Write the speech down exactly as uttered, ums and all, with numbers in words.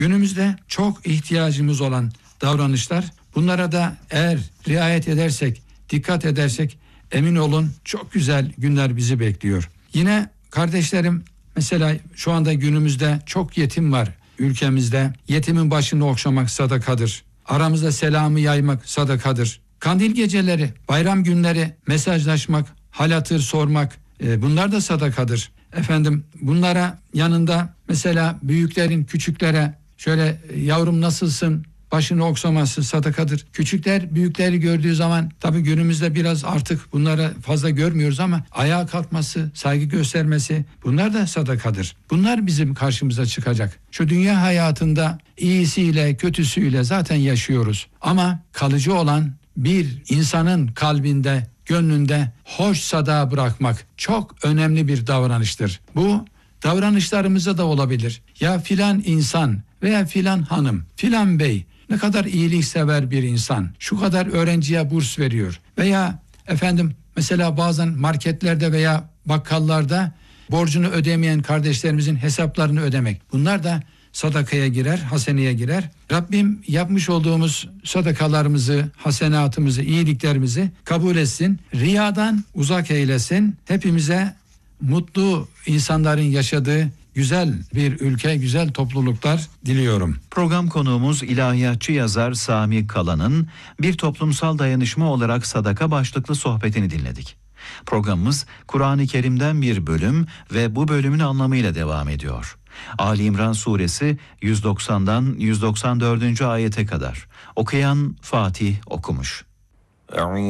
Günümüzde çok ihtiyacımız olan davranışlar. Bunlara da eğer riayet edersek, dikkat edersek emin olun çok güzel günler bizi bekliyor. Yine kardeşlerim, mesela şu anda günümüzde çok yetim var ülkemizde. Yetimin başını okşamak sadakadır. Aramızda selamı yaymak sadakadır. Kandil geceleri, bayram günleri mesajlaşmak, hal hatır sormak, e, bunlar da sadakadır. Efendim bunlara yanında mesela büyüklerin küçüklere şöyle yavrum nasılsın, başını okşaması sadakadır. Küçükler büyükleri gördüğü zaman, tabii günümüzde biraz artık bunlara fazla görmüyoruz ama ayağa kalkması, saygı göstermesi, bunlar da sadakadır. Bunlar bizim karşımıza çıkacak. Şu dünya hayatında iyisiyle kötüsüyle zaten yaşıyoruz. Ama kalıcı olan bir insanın kalbinde, gönlünde hoş sadağı bırakmak çok önemli bir davranıştır. Bu davranışlarımızda da olabilir. Ya filan insan veya filan hanım, filan bey ne kadar iyiliksever bir insan, şu kadar öğrenciye burs veriyor. Veya efendim mesela bazen marketlerde veya bakkallarda borcunu ödemeyen kardeşlerimizin hesaplarını ödemek. Bunlar da sadakaya girer, haseneye girer. Rabbim yapmış olduğumuz sadakalarımızı, hasenatımızı, iyiliklerimizi kabul etsin. Riyadan uzak eylesin. Hepimize mutlu insanların yaşadığı güzel bir ülke, güzel topluluklar diliyorum. Program konuğumuz ilahiyatçı yazar Sami Kalan'ın bir toplumsal dayanışma olarak sadaka başlıklı sohbetini dinledik. Programımız Kur'an-ı Kerim'den bir bölüm ve bu bölümün anlamıyla devam ediyor. Ali İmran suresi yüz doksandan yüz doksan dördüncü ayete kadar. Okuyan Fatih okumuş.